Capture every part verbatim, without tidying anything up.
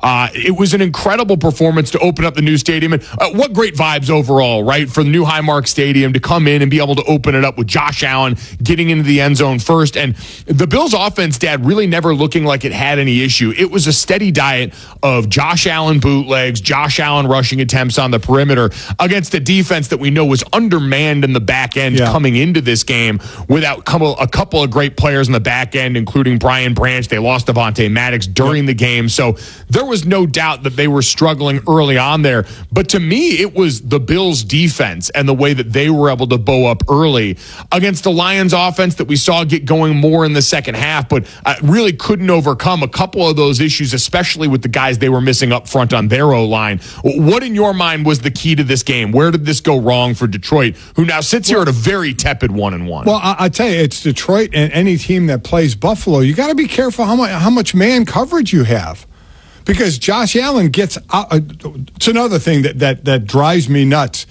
Uh, it was an incredible performance to open up the new stadium. And uh, what great vibes overall, right, for the new Highmark Stadium to come in and be able to open it up with Josh Allen getting into the end zone first. And the Bills' offense, Dad, really never looking like it had any issue. It was a steady diet of Josh Allen bootlegs, Josh Allen rushing attempts on the perimeter against a defense that we know was undermanned in the back end yeah. coming into this game without a couple of great players in the back end, including Brian Branch. They lost Devontae Maddox during the game. So there was no doubt that they were struggling early on there. But to me, it was the Bills' defense and the way that they were able to bow up early against the Lions' offense that we saw get going more in the second half, but uh, really couldn't overcome a couple of those issues, especially with the guys they were missing up front on their O-line. What, in your mind, was the key to this game? Where did this go wrong for Detroit, who now sits here at a very tepid one and one? Well, I, I tell you, it's Detroit and any team that plays Buffalo. You got to be careful how much how much man coverage you have, because Josh Allen gets out. Uh, it's another thing that that that drives me nuts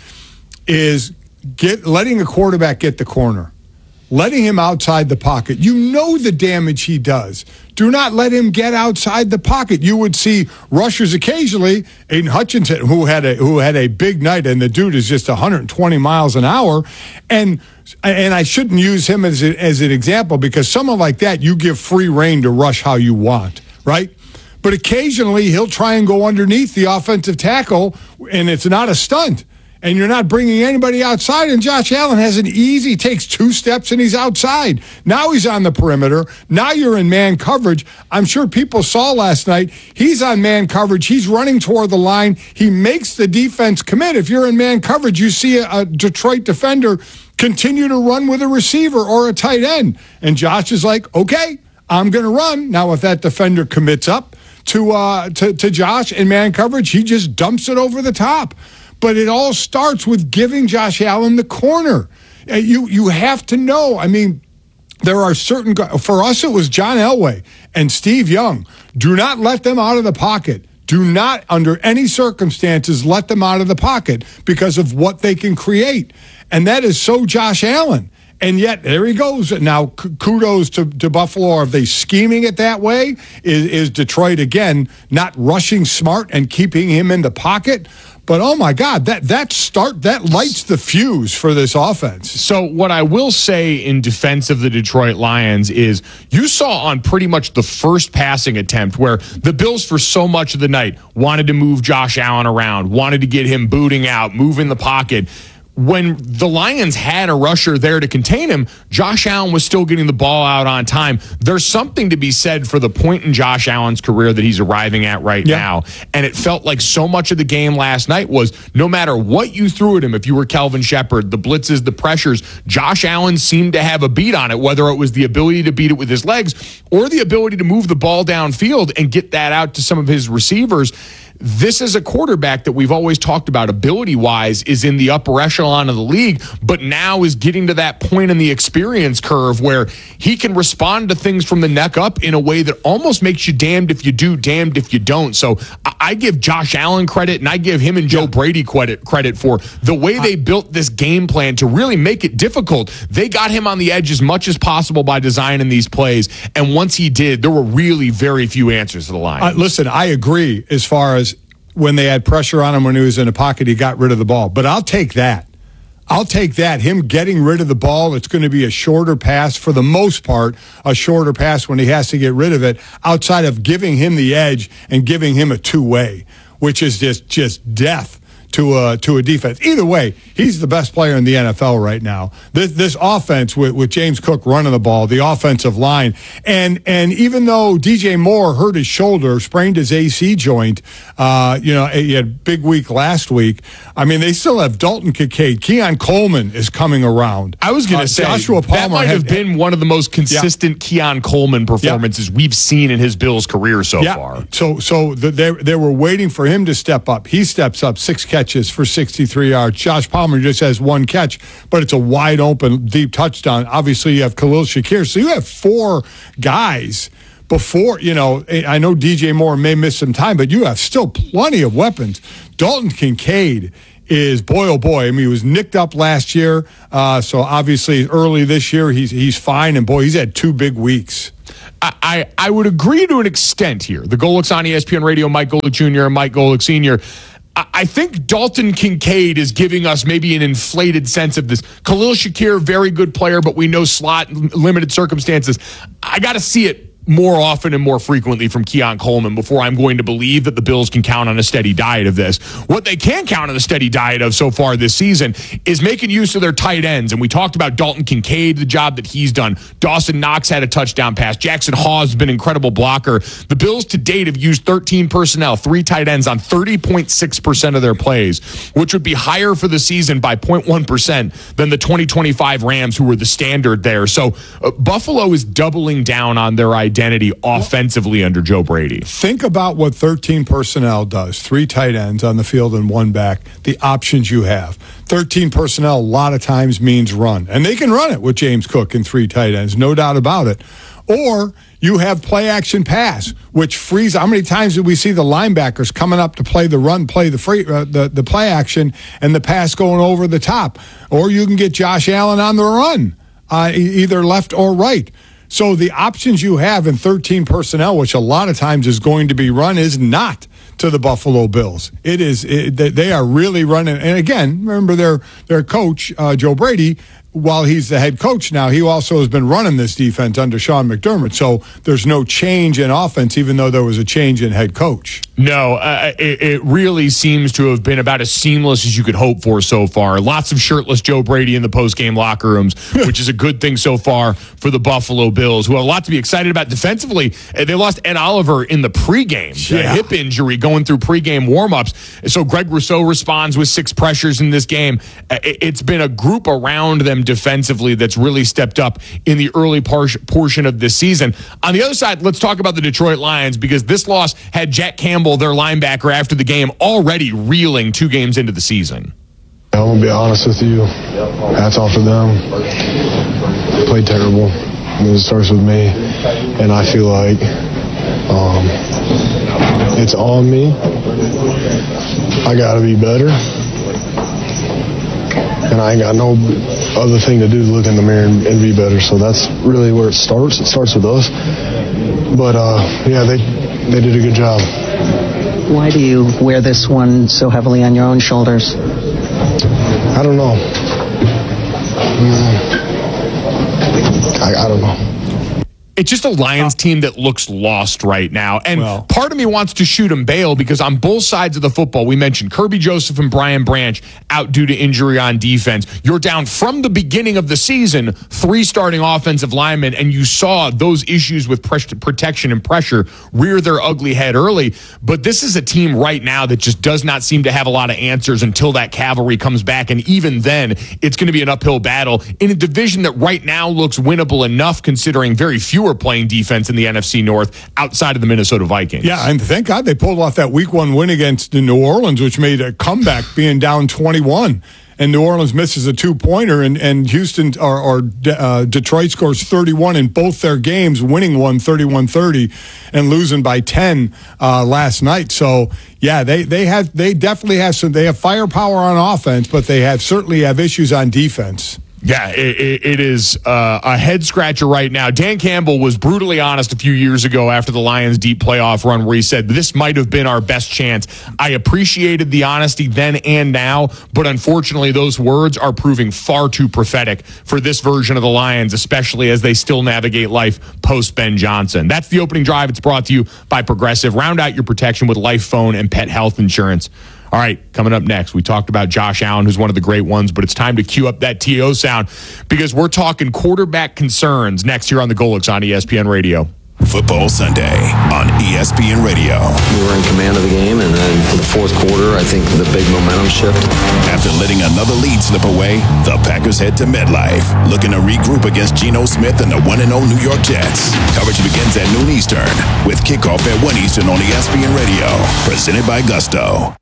is get letting a quarterback get the corner, letting him outside the pocket. You know the damage he does. Do not let him get outside the pocket. You would see rushers occasionally. Aiden Hutchinson, who had a who had a big night, and the dude is just one hundred twenty miles an hour, and and I shouldn't use him as a, as an example, because someone like that you give free rein to rush how you want, right? But occasionally he'll try and go underneath the offensive tackle, and it's not a stunt. And you're not bringing anybody outside, and Josh Allen has an easy, takes two steps and he's outside. Now he's on the perimeter. Now you're in man coverage. I'm sure people saw last night, he's on man coverage. He's running toward the line. He makes the defense commit. If you're in man coverage, you see a, a Detroit defender continue to run with a receiver or a tight end. And Josh is like, okay, I'm going to run. Now, if that defender commits up to, uh, to, to Josh in man coverage, he just dumps it over the top. But it all starts with giving Josh Allen the corner. You you have to know. I mean, there are certain guys. For us, it was John Elway and Steve Young. Do not let them out of the pocket. Do not, under any circumstances, let them out of the pocket because of what they can create. And that is so Josh Allen. And yet, there he goes. Now, kudos to, to Buffalo. Are they scheming it that way? Is, is Detroit, again, not rushing smart and keeping him in the pocket? But, oh, my God, that that start, that lights the fuse for this offense. So what I will say in defense of the Detroit Lions is you saw on pretty much the first passing attempt where the Bills for so much of the night wanted to move Josh Allen around, wanted to get him booting out, move in the pocket. When the Lions had a rusher there to contain him, Josh Allen was still getting the ball out on time. There's something to be said for the point in Josh Allen's career that he's arriving at right yeah. now. And it felt like so much of the game last night was no matter what you threw at him, if you were Kelvin Shepard, the blitzes, the pressures, Josh Allen seemed to have a beat on it, whether it was the ability to beat it with his legs or the ability to move the ball downfield and get that out to some of his receivers. This is a quarterback that we've always talked about ability-wise is in the upper echelon of the league, but now is getting to that point in the experience curve where he can respond to things from the neck up in a way that almost makes you damned if you do, damned if you don't. So I give Josh Allen credit, and I give him and Joe yeah. Brady credit, credit for the way they built this game plan to really make it difficult. They got him on the edge as much as possible by designing these plays, and once he did, there were really very few answers to the line. Uh, listen, I agree as far as when they had pressure on him when he was in the pocket, he got rid of the ball. But I'll take that. I'll take that. Him getting rid of the ball, it's going to be a shorter pass for the most part, a shorter pass when he has to get rid of it, outside of giving him the edge and giving him a two-way, which is just, just death to a to a defense. Either way, he's the best player in the N F L right now. This this offense with, with James Cook running the ball, the offensive line, and and even though D J Moore hurt his shoulder, sprained his A C joint, uh, you know, he had a big week last week. I mean, they still have Dalton Kincaid. Keon Coleman is coming around. I was going to uh, say Joshua Palmer that might have had, been one of the most consistent yeah. Keon Coleman performances yeah. we've seen in his Bills career so yeah. far. So so the, they they were waiting for him to step up. He steps up, six catches for sixty-three yards. Josh Palmer just has one catch, but it's a wide open, deep touchdown. Obviously, you have Khalil Shakir. So you have four guys before, you know, I know D J Moore may miss some time, but you have still plenty of weapons. Dalton Kincaid is, boy, oh boy, I mean, he was nicked up last year. Uh, so obviously early this year, he's he's fine. And boy, he's had two big weeks. I, I, I would agree to an extent here. The Golics on E S P N Radio, Mike Golic Junior and Mike Golic Senior I, I think Dalton Kincaid is giving us maybe an inflated sense of this. Khalil Shakir, very good player, but we know slot in limited circumstances. I got to see it more often and more frequently from Keon Coleman before I'm going to believe that the Bills can count on a steady diet of this. What they can count on a steady diet of so far this season is making use of their tight ends. And we talked about Dalton Kincaid, the job that he's done. Dawson Knox had a touchdown pass. Jackson Hawes has been an incredible blocker. The Bills to date have used thirteen personnel, three tight ends on thirty point six percent of their plays, which would be higher for the season by zero point one percent than the twenty twenty-five Rams, who were the standard there. So uh, Buffalo is doubling down on their identity. identity offensively under Joe Brady. Think about what thirteen personnel does. Three tight ends on the field and one back. The options you have. thirteen personnel a lot of times means run. And they can run it with James Cook and three tight ends, no doubt about it. Or you have play action pass, which frees. How many times did we see the linebackers coming up to play the run, play the free, uh, the, the play action, and the pass going over the top? Or you can get Josh Allen on the run, uh, either left or right. So the options you have in thirteen personnel, which a lot of times is going to be run, is not to the Buffalo Bills. It is it, they are really running. And again, remember their their coach uh, Joe Brady. While he's the head coach now, he also has been running this defense under Sean McDermott. So there's no change in offense, even though there was a change in head coach. No, uh, it, it really seems to have been about as seamless as you could hope for so far. Lots of shirtless Joe Brady in the post-game locker rooms, which is a good thing so far for the Buffalo Bills, who have a lot to be excited about defensively. They lost Ed Oliver in the pregame, yeah. a hip injury going through pregame warmups. So Greg Rousseau responds with six pressures in this game. It's been a group around them defensively that's really stepped up in the early par- portion of this season. On the other side, let's talk about the Detroit Lions, because this loss had Jack Campbell, their linebacker, after the game already reeling two games into the season. I'm going to be honest with you. Hats off to them. Played terrible. I mean, it starts with me. And I feel like um, it's on me. I got to be better. And I ain't got no other thing to do than look in the mirror and, and be better. So that's really where it starts. It starts with us. But, uh, yeah, they they did a good job. Why do you wear this one so heavily on your own shoulders? I don't know. I, I don't know. It's just a Lions team that looks lost right now. And well, part of me wants to shoot him bail, because on both sides of the football, we mentioned Kirby Joseph and Brian Branch out due to injury on defense. You're down from the beginning of the season, three starting offensive linemen, and you saw those issues with pressure, protection and pressure rear their ugly head early. But this is a team right now that just does not seem to have a lot of answers until that cavalry comes back. And even then, it's going to be an uphill battle in a division that right now looks winnable enough, considering very few are playing defense in the N F C North outside of the Minnesota Vikings. Yeah, and thank God they pulled off that week one win against the New Orleans, which made a comeback being down twenty-one. And New Orleans misses a two-pointer, and, and Houston or, or uh, Detroit scores thirty-one in both their games, winning one thirty-one thirty and losing by ten uh, last night. So, yeah, they they have they definitely have some. They have firepower on offense, but they have certainly have issues on defense. Yeah, it, it, it is uh, a head scratcher right now. Dan Campbell was brutally honest a few years ago after the Lions' deep playoff run, where he said, this might have been our best chance. I appreciated the honesty then and now, but unfortunately those words are proving far too prophetic for this version of the Lions, especially as they still navigate life post-Ben Johnson. That's the opening drive. It's brought to you by Progressive. Round out your protection with life, phone, and pet health insurance. All right, coming up next, we talked about Josh Allen, who's one of the great ones, but it's time to cue up that T O sound, because we're talking quarterback concerns next here on the Golics on E S P N Radio. Football Sunday on E S P N Radio. We were in command of the game, and then for the fourth quarter, I think the big momentum shift. After letting another lead slip away, the Packers head to MetLife, looking to regroup against Geno Smith and the one and oh New York Jets. Coverage begins at noon Eastern, with kickoff at one Eastern on E S P N Radio, presented by Gusto.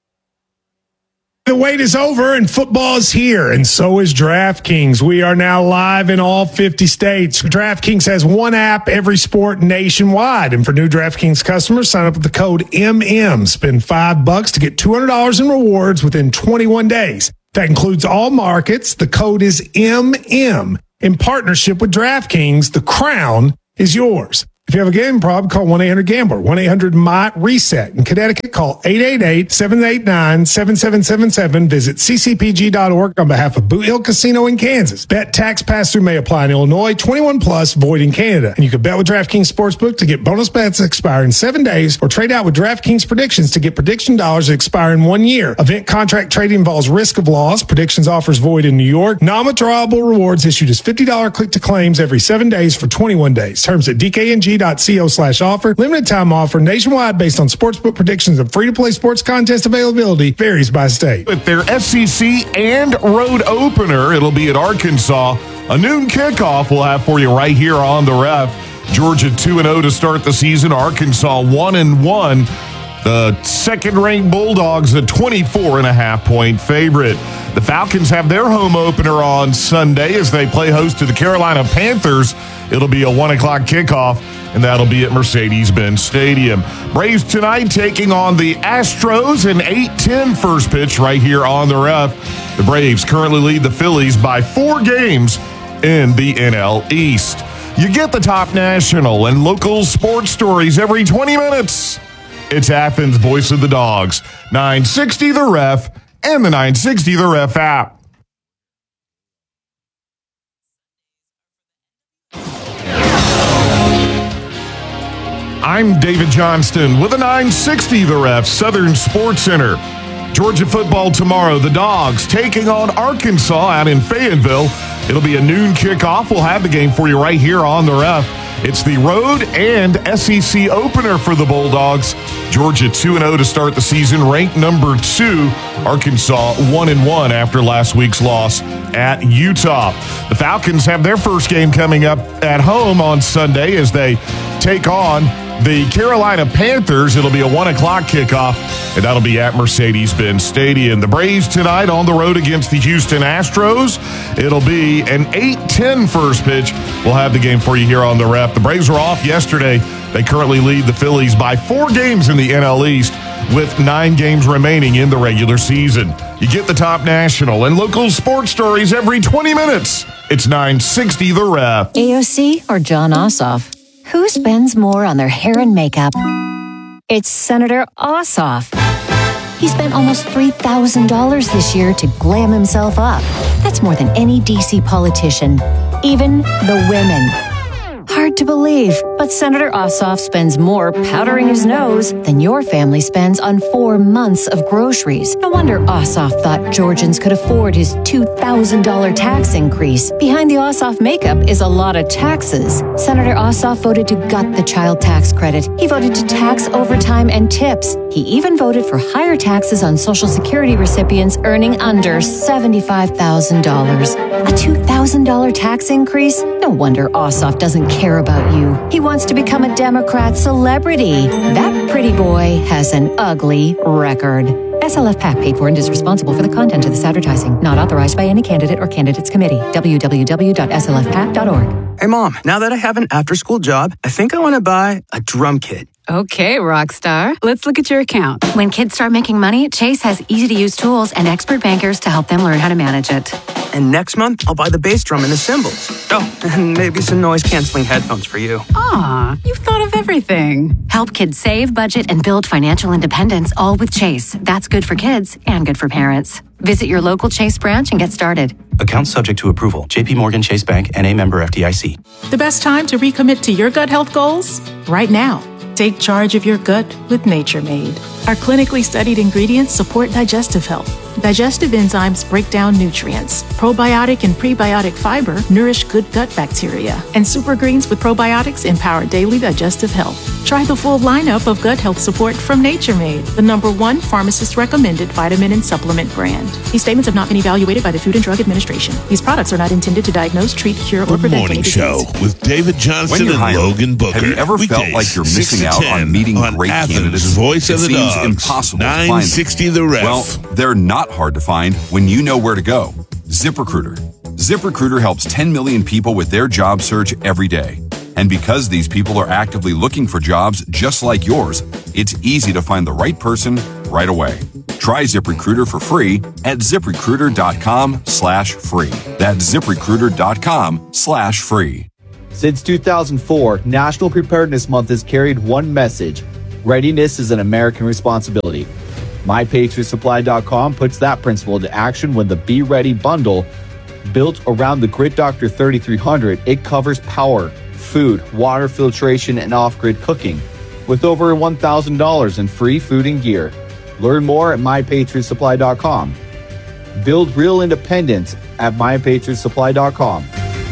The wait is over and football is here, and so is DraftKings. We are now live in all fifty states. DraftKings has one app, every sport nationwide. And for new DraftKings customers, sign up with the code M M. Spend five bucks to get two hundred dollars in rewards within twenty-one days. That includes all markets. The code is M M. In partnership with DraftKings, the crown is yours. If you have a gambling problem, call one eight hundred gambler, one eight hundred M Y reset. In Connecticut, call eight eight eight, seven eight nine, seven seven seven seven. Visit c c p g dot org on behalf of Boot Hill Casino in Kansas. Bet tax pass-through may apply in Illinois, twenty-one plus, void in Canada. And you can bet with DraftKings Sportsbook to get bonus bets that expire in seven days or trade out with DraftKings Predictions to get prediction dollars that expire in one year. Event contract trading involves risk of loss. Predictions offers void in New York. Non-withdrawable rewards issued as fifty dollars click to claims every seven days for twenty-one days. Terms at d k n g dot co slash offer. Limited time offer nationwide based on sportsbook predictions and free-to-play sports contest availability varies by state. With their S E C and road opener, it'll be at Arkansas. A noon kickoff we'll have for you right here on the Ref. Georgia two and oh to start the season. Arkansas one and one. The second-ranked Bulldogs, a twenty-four and a half point favorite. The Falcons have their home opener on Sunday as they play host to the Carolina Panthers. It'll be a one o'clock kickoff, and that'll be at Mercedes-Benz Stadium. Braves tonight taking on the Astros, an eight ten first pitch right here on the Ref. The Braves currently lead the Phillies by four games in the N L East. You get the top national and local sports stories every twenty minutes. It's Athens' Voice of the Dogs, nine sixty The Ref, and the nine sixty The Ref app. I'm David Johnston with a nine sixty The Ref Southern Sports Center. Georgia football tomorrow. The Dogs taking on Arkansas out in Fayetteville. It'll be a noon kickoff. We'll have the game for you right here on the Ref. It's the road and S E C opener for the Bulldogs. Georgia two and oh to start the season, ranked number two. Arkansas one and one after last week's loss at Utah. The Falcons have their first game coming up at home on Sunday as they take on the Carolina Panthers. It'll be a one o'clock kickoff, and that'll be at Mercedes-Benz Stadium. The Braves tonight on the road against the Houston Astros. It'll be an eight ten first pitch. We'll have the game for you here on the Ref. The Braves were off yesterday. They currently lead the Phillies by four games in the N L East with nine games remaining in the regular season. You get the top national and local sports stories every twenty minutes. It's nine sixty The Ref. A O C or John Ossoff? Who spends more on their hair and makeup? It's Senator Ossoff. He spent almost three thousand dollars this year to glam himself up. That's more than any D C politician, even the women. Hard to believe, but Senator Ossoff spends more powdering his nose than your family spends on four months of groceries. No wonder Ossoff thought Georgians could afford his two thousand dollars tax increase. Behind the Ossoff makeup is a lot of taxes. Senator Ossoff voted to gut the child tax credit. He voted to tax overtime and tips. He even voted for higher taxes on Social Security recipients earning under seventy-five thousand dollars. A two thousand dollars tax increase? No wonder Ossoff doesn't care about you. He wants to become a Democrat celebrity. That pretty boy has an ugly record. S L F PAC paid for and is responsible for the content of this advertising. Not authorized by any candidate or candidates committee. w w w dot s l f pac dot org. Hey, Mom, now that I have an after-school job, I think I want to buy a drum kit. Okay, rock star. Let's look at your account. When kids start making money, Chase has easy-to-use tools and expert bankers to help them learn how to manage it. And next month, I'll buy the bass drum and the cymbals. Oh, and maybe some noise-canceling headphones for you. Aw, you've thought of everything. Help kids save, budget, and build financial independence, all with Chase. That's good for kids and good for parents. Visit your local Chase branch and get started. Account subject to approval. J P Morgan Chase Bank, N A member F D I C. The best time to recommit to your gut health goals? Right now. Take charge of your gut with Nature Made. Our clinically studied ingredients support digestive health. Digestive enzymes break down nutrients. Probiotic and prebiotic fiber nourish good gut bacteria. And super greens with probiotics empower daily digestive health. Try the full lineup of gut health support from Nature Made, the number one pharmacist-recommended vitamin and supplement brand. These statements have not been evaluated by the Food and Drug Administration. These products are not intended to diagnose, treat, cure, or prevent any disease. The Morning Show with David Johnston and hiring, Logan Booker. Have you ever felt Weekdays, like you're missing out on meeting on great Athens, candidates? Voice it of the seems Dogs, impossible to find nine sixty The Ref. Well, they're not hard to find when you know where to go. ZipRecruiter. ZipRecruiter helps ten million people with their job search every day. And because these people are actively looking for jobs just like yours, it's easy to find the right person right away. Try ZipRecruiter for free at ZipRecruiter.com slash free. That's ZipRecruiter.com slash free. Since two thousand four, National Preparedness Month has carried one message: readiness is an American responsibility. My Patriot Supply dot com puts that principle into action when the Be Ready bundle, built around the Grid Doctor thirty-three hundred, it covers power, food, water filtration, and off-grid cooking, with over one thousand dollars in free food and gear. Learn more at My Patriot Supply dot com. Build real independence at My Patriot Supply dot com.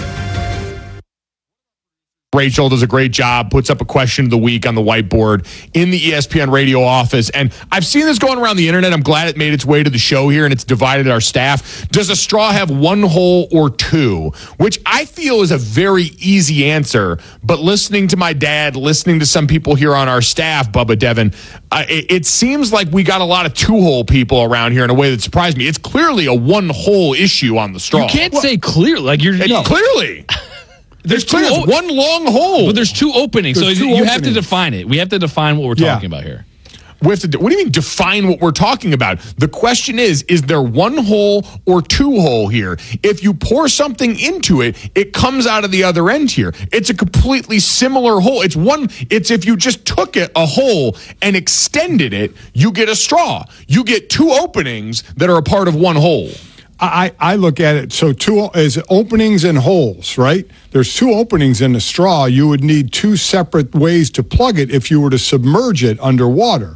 Rachel does a great job, puts up a question of the week on the whiteboard in the E S P N radio office. And I've seen this going around the internet. I'm glad it made its way to the show here and it's divided our staff. Does a straw have one hole or two? Which I feel is a very easy answer. But listening to my dad, listening to some people here on our staff, Bubba Devin, uh, it, it seems like we got a lot of two-hole people around here in a way that surprised me. It's clearly a one-hole issue on the straw. You can't well, say clear. Like you're no. Clearly. There's, there's clear, o- one long hole. But there's two openings, there's so two you openings. have to define it. We have to define what we're talking yeah. about here. We have to. Do, what do you mean define what we're talking about? The question is, is there one hole or two hole here? If you pour something into it, it comes out of the other end here. It's a completely similar hole. It's one. It's if you just took it, a hole, and extended it, you get a straw. You get two openings that are a part of one hole. I, I look at it, so two is openings and holes, right? There's two openings in the straw. You would need two separate ways to plug it if you were to submerge it underwater.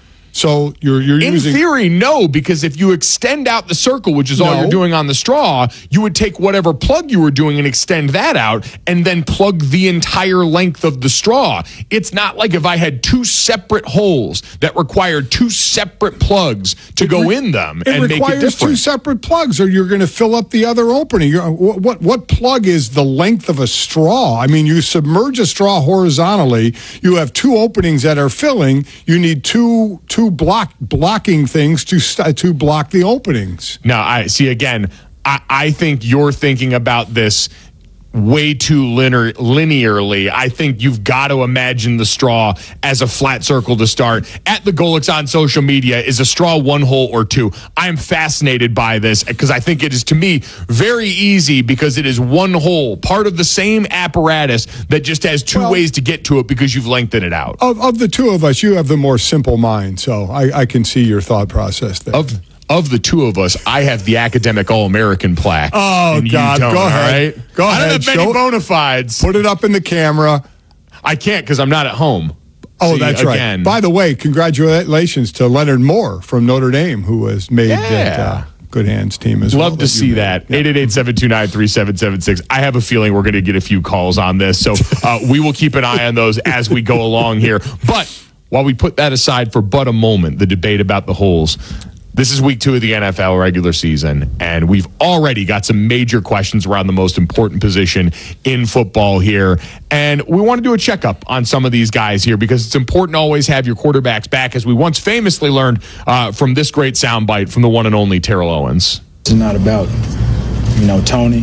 So you're you're in using... theory, no, because if you extend out the circle, which is no. all you're doing on the straw, you would take whatever plug you were doing and extend that out and then plug the entire length of the straw. It's not like if I had two separate holes that required two separate plugs to it go re- in them and make it different. It requires two separate plugs or you're going to fill up the other opening. You're, what, what what plug is the length of a straw? I mean, you submerge a straw horizontally. You have two openings that are filling. You need two two Two block blocking things to st- to block the openings. No, I see. Again, I, I think you're thinking about this way too linear, linearly. I think you've got to imagine the straw as a flat circle to start. At the Golix on social media, is a straw one hole or two? I am fascinated by this because I think it is, to me, very easy because it is one hole, part of the same apparatus that just has two well, ways to get to it because you've lengthened it out. Of, of the two of us, you have the more simple mind, so I, I can see your thought process there. Of Of the two of us, I have the academic All-American plaque. Oh, God. Go ahead. Right? Go ahead. I don't have many bona fides. Put it up in the camera. I can't because I'm not at home. Oh, See, that's again. right. By the way, congratulations to Leonard Moore from Notre Dame, who has made yeah. that uh, Good Hands team as Love well. Love to see that. eight eight eight, seven two nine, three seven seven six. I have a feeling we're going to get a few calls on this, so uh, we will keep an eye on those as we go along here. But while we put that aside for but a moment, the debate about the holes, this is week two of the N F L regular season, and we've already got some major questions around the most important position in football here. And we want to do a checkup on some of these guys here because it's important to always have your quarterbacks back, as we once famously learned uh, from this great soundbite from the one and only Terrell Owens. It's not about, you know, Tony.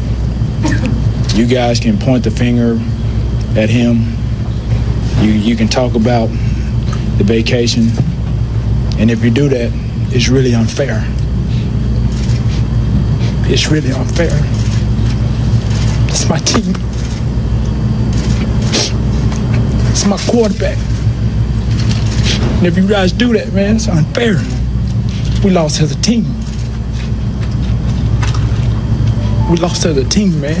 You guys can point the finger at him. You, you can talk about the vacation. And if you do that, it's really unfair. It's really unfair. It's my team. It's my quarterback. And if you guys do that, man, it's unfair. We lost as a team. We lost as a team, man.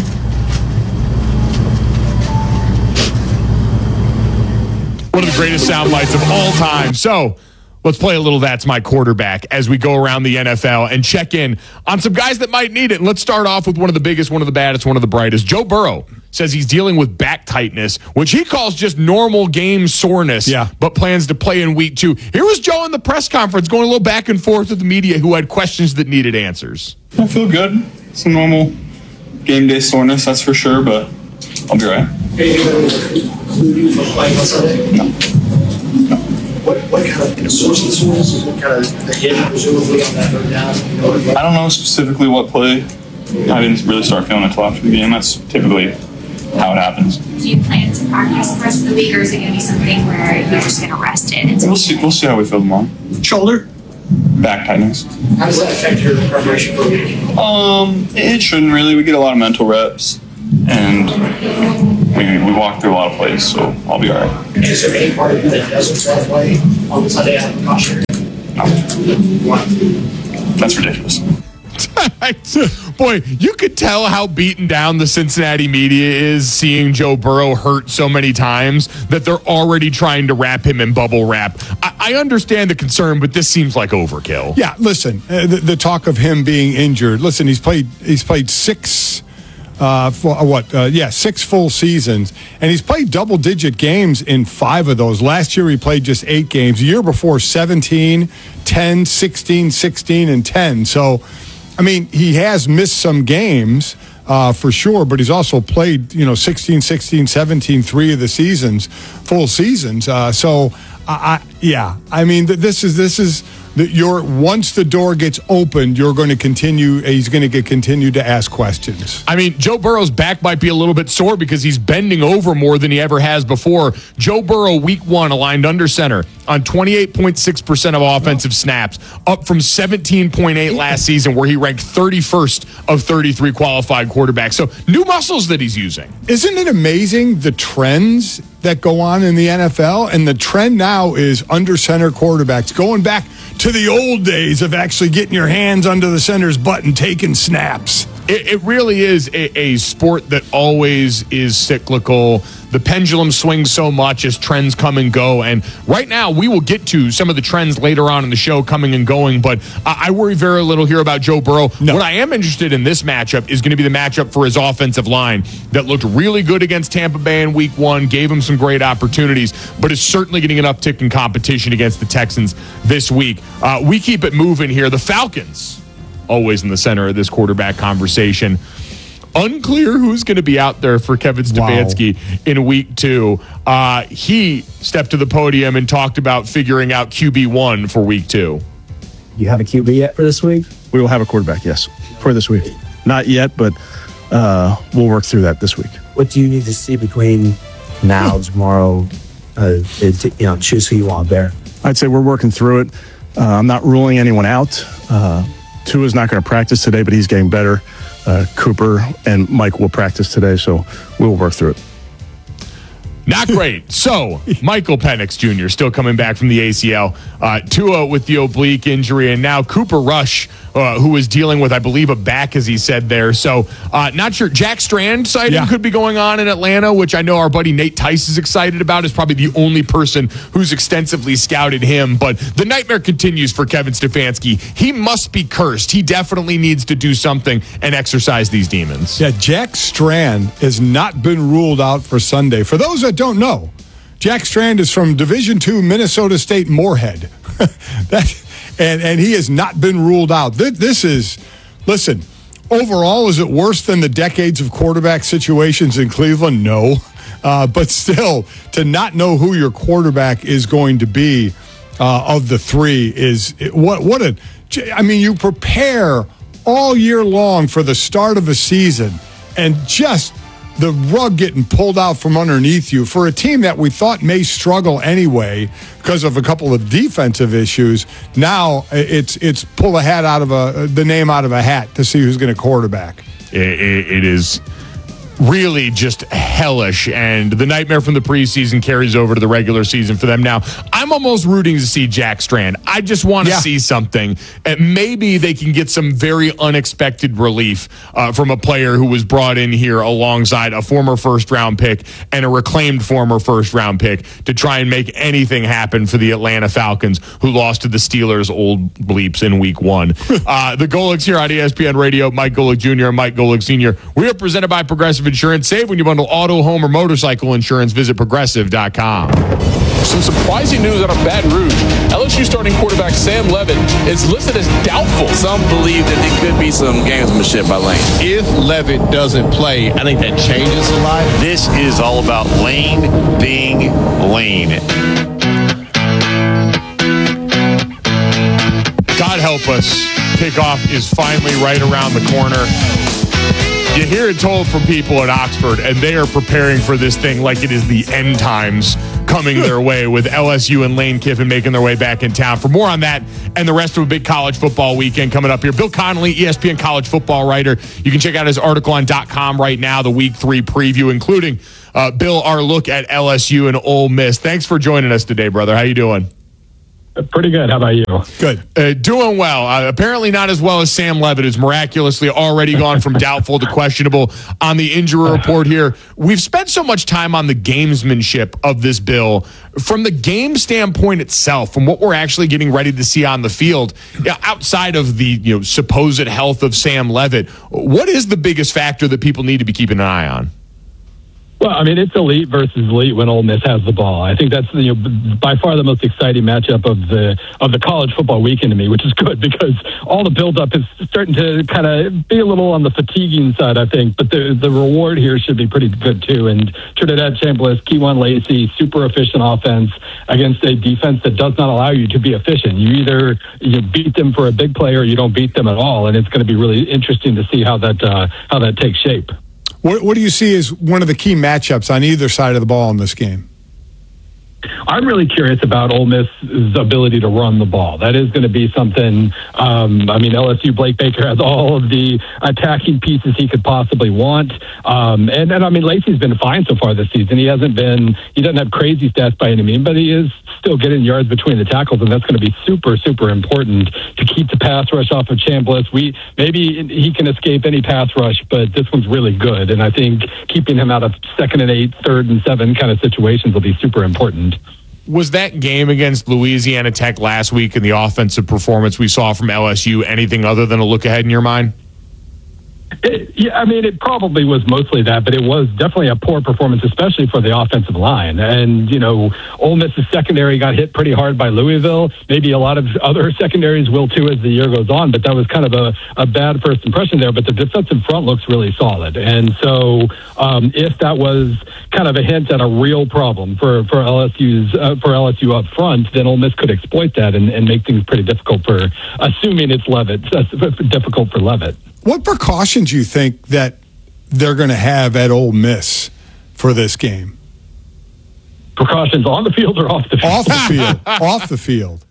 One of the greatest sound bites of all time. So let's play a little That's My Quarterback as we go around the N F L and check in on some guys that might need it. And let's start off with one of the biggest, one of the baddest, one of the brightest. Joe Burrow says he's dealing with back tightness, which he calls just normal game soreness, yeah. but plans to play in week two. Here was Joe in the press conference going a little back and forth with the media who had questions that needed answers. I feel good. It's a normal game day soreness, that's for sure, but I'll be right. No. No. What, what kind of source of the soreness? What kind of the hit, presumably, on that third down? You know, I don't know specifically what play. I didn't really start feeling it until after the game. That's typically how it happens. Do you plan to practice the rest of the week, or is it going to be something where you're just going to rest it? Until we'll see. We'll see how we feel tomorrow. Shoulder? Back tightness. How does that affect your preparation for a week? Um, it shouldn't really. We get a lot of mental reps. and we, we walked through a lot of plays, so I'll be all right. Is there any part of you that doesn't want to play on Sunday out of caution? No. That's ridiculous. Boy, you could tell how beaten down the Cincinnati media is seeing Joe Burrow hurt so many times that they're already trying to wrap him in bubble wrap. I, I understand the concern, but this seems like overkill. Yeah, listen, uh, the, the talk of him being injured. Listen, he's played he's played six, uh, for, uh, what? Uh, yeah, six full seasons, and he's played double-digit games in five of those. Last year, he played just eight games. The year before, seventeen, ten, sixteen, sixteen, and ten. So, I mean, he has missed some games uh, for sure, but he's also played, you know, sixteen, sixteen, seventeen, three of the seasons, full seasons. Uh, so, I, I, yeah, I mean, th- this is this is the, your once the door gets opened, you're going to continue. He's going to get continue to ask questions. I mean, Joe Burrow's back might be a little bit sore because he's bending over more than he ever has before. Joe Burrow, week one, aligned under center on twenty-eight point six percent of offensive snaps, up from seventeen point eight last season, where he ranked thirty-first of thirty-three qualified quarterbacks. So new muscles that he's using. Isn't it amazing the trends that go on in the N F L? And the trend now is under center quarterbacks, going back to the old days of actually getting your hands under the center's butt and taking snaps. It, it really is a, a sport that always is cyclical. The pendulum swings so much as trends come and go. And right now, we will get to some of the trends later on in the show coming and going. But I, I worry very little here about Joe Burrow. No. What I am interested in this matchup is going to be the matchup for his offensive line that looked really good against Tampa Bay in week one, gave him some great opportunities, but is certainly getting an uptick in competition against the Texans this week. Uh, we keep it moving here. The Falcons, always in the center of this quarterback conversation. Unclear who's going to be out there for Kevin Stefanski wow. in week two. Uh, he stepped to the podium and talked about figuring out Q B one for week two. You have a Q B yet for this week? We will have a quarterback, yes, for this week. Not yet, but uh, we'll work through that this week. What do you need to see between now and tomorrow uh, to, you know, choose who you want there? I'd say we're working through it. Uh, I'm not ruling anyone out. Uh, Tua's not going to practice today, but he's getting better. Uh, Cooper and Mike will practice today, so we'll work through it. Not great. So, Michael Penix Junior still coming back from the A C L. Uh, Tua with the oblique injury, and now Cooper Rush, uh, who is dealing with, I believe, a back, as he said there. So, uh, not sure. Jack Strand sighting yeah. could be going on in Atlanta, which I know our buddy Nate Tice is excited about. Is probably the only person who's extensively scouted him. But the nightmare continues for Kevin Stefanski. He must be cursed. He definitely needs to do something and exercise these demons. Yeah, Jack Strand has not been ruled out for Sunday. For those that don't know, Jack Strand is from Division two Minnesota State Moorhead. that, and, and he has not been ruled out. This, this is, listen, overall, is it worse than the decades of quarterback situations in Cleveland? No. Uh, but still, to not know who your quarterback is going to be uh, of the three is, what, what a, I mean, you prepare all year long for the start of a season and just the rug getting pulled out from underneath you for a team that we thought may struggle anyway because of a couple of defensive issues. Now it's it's pull a hat out of a the name out of a hat to see who's going to quarterback. It, it, it is really just hellish, and the nightmare from the preseason carries over to the regular season for them now. I'm almost rooting to see Jack Strand. I just want to yeah. see something. And maybe they can get some very unexpected relief uh, from a player who was brought in here alongside a former first-round pick and a reclaimed former first-round pick to try and make anything happen for the Atlanta Falcons, who lost to the Steelers' old bleeps in week one. uh, the Golics here on E S P N Radio, Mike Golick Junior and Mike Golick Senior We are presented by Progressive Insurance. Save when you bundle auto, home, or motorcycle insurance. Visit progressive dot com. Some surprising news out of Baton Rouge. L S U starting quarterback Sam Levitt is listed as doubtful. Some believe that there could be some gamesmanship by Lane. If Levitt doesn't play, I think that changes a lot. This is all about Lane being Lane. God help us. Kickoff is finally right around the corner. You hear it told from people at Oxford, and they are preparing for this thing like it is the end times coming their way with L S U and Lane Kiffin making their way back in town. For more on that and the rest of a big college football weekend coming up here, Bill Connelly, E S P N college football writer. You can check out his article on .com right now, the week three preview, including, uh, Bill, our look at L S U and Ole Miss. Thanks for joining us today, brother. How you doing? Pretty good. How about you? Good. Uh, doing well. Uh, apparently not as well as Sam Levitt, who's miraculously already gone from doubtful to questionable on the injury report here. We've spent so much time on the gamesmanship of this, Bill. From the game standpoint itself, from what we're actually getting ready to see on the field, you know, outside of the you know supposed health of Sam Levitt, what is the biggest factor that people need to be keeping an eye on? Well, I mean, it's elite versus elite when Ole Miss has the ball. I think that's you know, by far the most exciting matchup of the of the college football weekend to me, which is good because all the buildup is starting to kind of be a little on the fatiguing side, I think. But the the reward here should be pretty good, too. And Trinidad Chambliss, Kewan Lacey, super efficient offense against a defense that does not allow you to be efficient. You either you beat them for a big play or you don't beat them at all. And it's going to be really interesting to see how that uh, how that takes shape. What, what do you see as one of the key matchups on either side of the ball in this game? I'm really curious about Ole Miss's ability to run the ball. That is going to be something. Um, I mean, L S U, Blake Baker has all of the attacking pieces he could possibly want. Um, and, and I mean, Lacey's been fine so far this season. He hasn't been, he doesn't have crazy stats by any means, but he is still getting yards between the tackles, and that's going to be super, super important to keep the pass rush off of Chambliss. We, maybe he can escape any pass rush, but this one's really good. And I think keeping him out of second and eight, third and seven kind of situations will be super important. Was that game against Louisiana Tech last week and the offensive performance we saw from L S U anything other than a look ahead in your mind? It, yeah, I mean, it probably was mostly that, but it was definitely a poor performance, especially for the offensive line. And, you know, Ole Miss's secondary got hit pretty hard by Louisville. Maybe a lot of other secondaries will, too, as the year goes on, but that was kind of a, a bad first impression there. But the defensive front looks really solid. And so um, if that was kind of a hint at a real problem for, for L S U's uh, for L S U up front, then Ole Miss could exploit that and, and make things pretty difficult for, assuming it's Levitt, difficult for Levitt. What precautions do you think that they're going to have at Ole Miss for this game? Precautions on the field or off the field? Off the field. Off the field.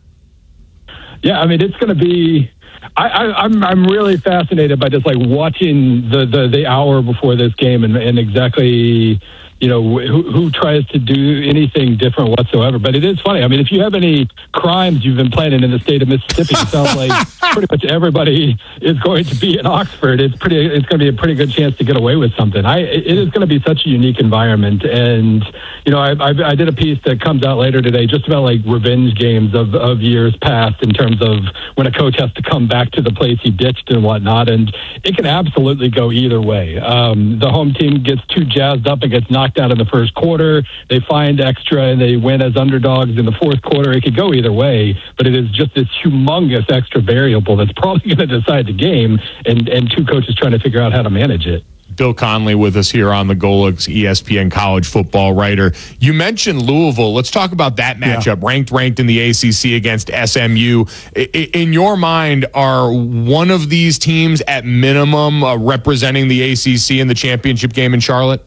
Yeah, I mean, it's going to be. I, I, I'm I'm really fascinated by just like watching the, the, the hour before this game and, and exactly. You know, who, who tries to do anything different whatsoever. But it is funny. I mean, if you have any crimes you've been planning in the state of Mississippi, it sounds like pretty much everybody is going to be in Oxford. It's pretty. It's going to be a pretty good chance to get away with something. I. It is going to be such a unique environment. And, you know, I, I, I did a piece that comes out later today just about like revenge games of, of years past in terms of when a coach has to come back to the place he ditched and whatnot. And it can absolutely go either way. Um, the home team gets too jazzed up and gets knocked out in the first quarter. They find extra and they win as underdogs in the fourth quarter. It could go either way, but it is just this humongous extra variable that's probably going to decide the game, and, and two coaches trying to figure out how to manage it. Bill Connelly with us here on the Golics, E S P N college football writer. You mentioned Louisville. Let's talk about that matchup. Yeah. Ranked, ranked in the A C C against S M U. In your mind, are one of these teams at minimum uh, representing the A C C in the championship game in Charlotte?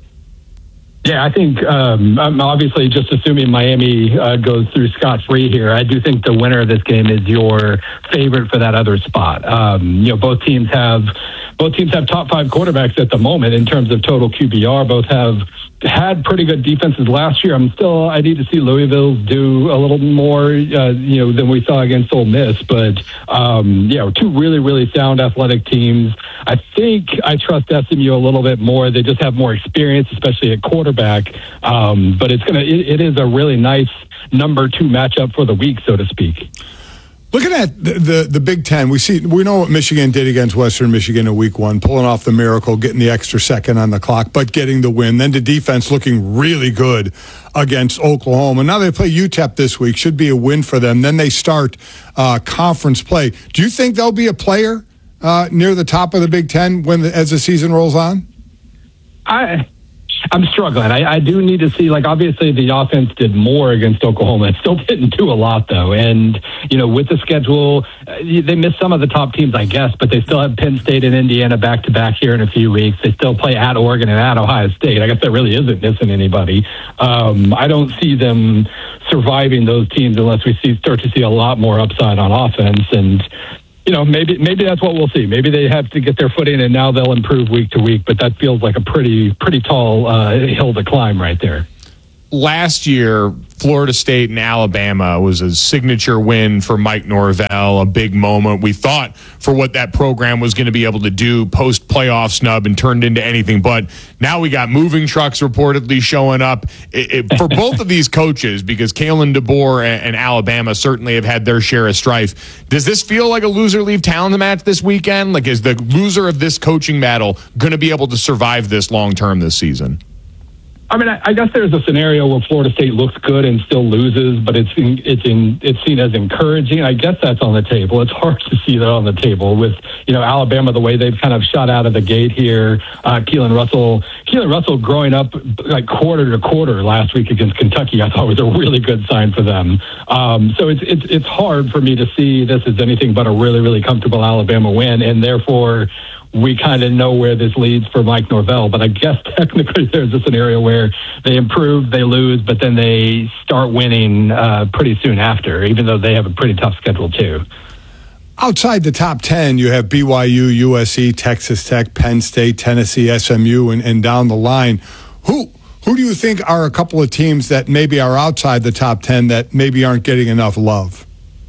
Yeah, I think um, I'm obviously just assuming Miami uh, goes through scot-free here. I do think the winner of this game is your favorite for that other spot. Um, you know, both teams have both teams have top five quarterbacks at the moment in terms of total Q B R. Both have had pretty good defenses last year. I'm still I need to see Louisville do a little more, uh, you know, than we saw against Ole Miss. But um, you know, two really really sound athletic teams. I think I trust S M U a little bit more. They just have more experience, especially at quarterback. Um, but it's gonna it, it is a really nice number two matchup for the week, so to speak. Looking at the, the the Big Ten, we see we know what Michigan did against Western Michigan in week one, pulling off the miracle, getting the extra second on the clock, but getting the win. Then the defense looking really good against Oklahoma. Now they play U T E P this week, should be a win for them. Then they start uh, conference play. Do you think they'll be a player uh, near the top of the Big Ten when the, as the season rolls on? I. I'm struggling. I, I do need to see, like, obviously the offense did more against Oklahoma. It still didn't do a lot, though. And, you know, with the schedule, uh, they missed some of the top teams, I guess, but they still have Penn State and Indiana back-to-back here in a few weeks. They still play at Oregon and at Ohio State. I guess that really isn't missing anybody. Um, I don't see them surviving those teams unless we see start to see a lot more upside on offense. And, you know, maybe maybe that's what we'll see. Maybe they have to get their footing, and now they'll improve week to week. But that feels like a pretty pretty tall uh, hill to climb right there. Last year, Florida State and Alabama was a signature win for Mike Norvell, a big moment. We thought for what that program was going to be able to do post-playoff snub, and turned into anything but. Now we got moving trucks reportedly showing up. It, it, for both of these coaches, because Kalen DeBoer and, and Alabama certainly have had their share of strife, does this feel like a loser-leave talent match this weekend? Like, is the loser of this coaching battle going to be able to survive this long-term this season? I mean, I, I guess there's a scenario where Florida State looks good and still loses, but it's in, it's in it's seen as encouraging. I guess that's on the table. It's hard to see that on the table with, you know, Alabama, the way they've kind of shot out of the gate here. Uh, Keelan Russell, Keelan Russell growing up like quarter to quarter last week against Kentucky, I thought was a really good sign for them. Um, so it's it's it's hard for me to see this as anything but a really really comfortable Alabama win, and therefore we kind of know where this leads for Mike Norvell. But I guess technically there's a scenario where they improve, they lose, but then they start winning uh, pretty soon after, even though they have a pretty tough schedule too. Outside the top ten, you have B Y U, U S C, Texas Tech, Penn State, Tennessee, S M U, and, and down the line. Who who do you think are a couple of teams that maybe are outside the top ten that maybe aren't getting enough love?